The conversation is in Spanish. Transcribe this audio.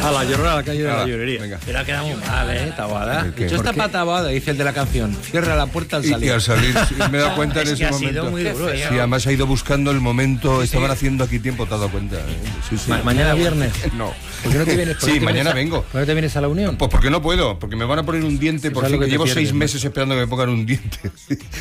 A la llorona, a la calle de la llorería. Venga. Pero ha quedado muy mal, Taboada. ¿Por qué? Yo está ¿Por qué? para Taboada, dice el de la canción. Cierra la puerta al salir. Y al salir, sí, me he dado cuenta en Es que ese ha sido momento. muy duro, Sí, además ha ido buscando el momento. Estaban haciendo aquí tiempo, te has dado cuenta. Sí, sí. Mañana viernes. No. ¿Por qué no te vienes? Sí, mañana vengo. ¿Por qué te vienes a la Unión? Pues porque no puedo, porque me van a poner un diente, Eso por es fin, lo que que te llevo pierdes, 6 meses esperando que me pongan un diente.